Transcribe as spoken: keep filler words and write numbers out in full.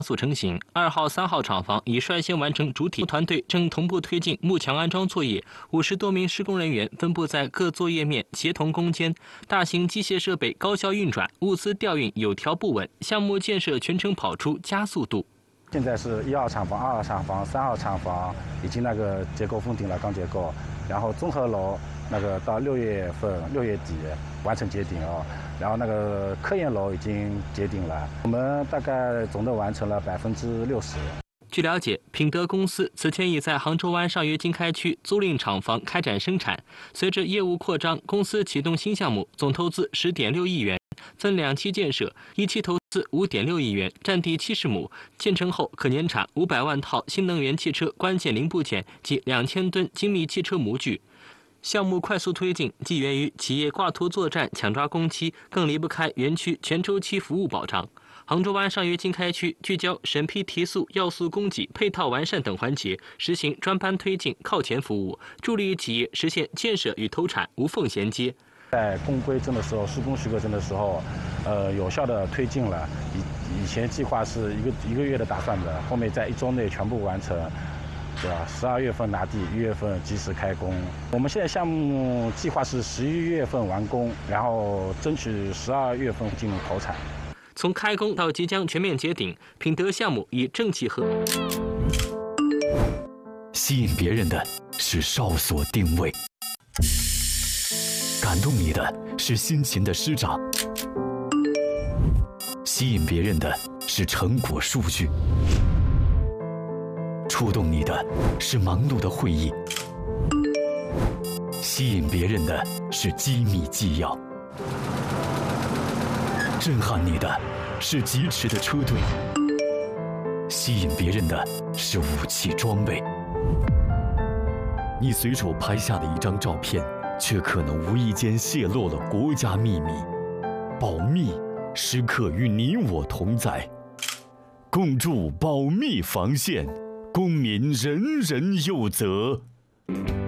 速成型。二号、三号厂房已率先完成主体，团队正同步推进幕墙安装作业。五十多名施工人员分布在各作业面，协同攻坚，大型机械设备高效运转，物资调运有条不紊，项目建设全程跑出加速度。 现在是一号厂房、二号厂房、三号厂房已经那个结构封顶了，钢结构，然后综合楼那个到六月份六月底完成结顶哦，然后那个科研楼已经结顶了，我们大概总的完成了百分之六十。 据了解，品德公司此前已在杭州湾上虞经开区租赁厂房开展生产。随着业务扩张，公司启动新项目，总投资十点六亿元，分两期建设，一期投资五点六亿元，占地七十亩，建成后可年产五百万套新能源汽车关键零部件及两千吨精密汽车模具。项目快速推进，既源于企业挂图作战、抢抓工期，更离不开园区全周期服务保障。杭州湾上虞经开区聚焦审批提速、要素供给、配套完善等环节，实行专班推进、靠前服务，助力企业实现建设与投产无缝衔接。 在公规证的时候、施工许可证的时候，呃，有效的推进了。以以前计划是一个一个月的打算的，后面在一周内全部完成。对吧？十二月份拿地，一月份及时开工。我们现在项目计划是十一月份完工，然后争取十二月份进入投产。 从开工到即将全面结顶，品德项目以政企合。 吸引别人的是哨所定位，感动你的是辛勤的师长，吸引别人的是成果数据。触动你的是忙碌的会议，吸引别人的是机密纪要，震撼你的是疾驰的车队，吸引别人的是武器装备。你随手拍下的一张照片，却可能无意间泄露了国家秘密。保密时刻与你我同在，共筑保密防线。公民人人有责。